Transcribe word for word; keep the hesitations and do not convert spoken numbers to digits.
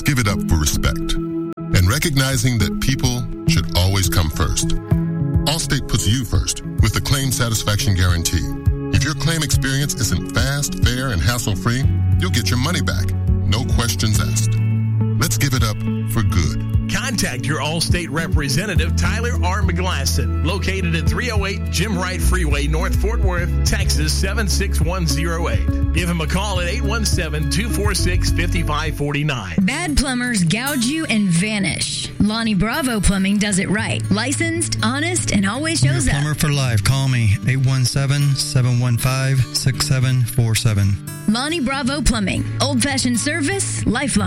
give it up for respect and recognizing that people should always come first. Allstate puts you first with the Claim Satisfaction Guarantee. If your claim experience isn't fast, fair, and hassle-free, you'll get your money back. No questions asked. Let's give it up for good. Contact your Allstate representative, Tyler R. McGlasson, located at three oh eight Jim Wright Freeway, North Fort Worth, Texas, seven six one zero eight. Give him a call at eight one seven, two four six, five five four nine. Bad plumbers gouge you and vanish. Lonnie Bravo Plumbing does it right. Licensed, honest, and always shows up. Plumber for life. Call me, eight one seven, seven one five, six seven four seven. Lonnie Bravo Plumbing. Old-fashioned service, lifelong.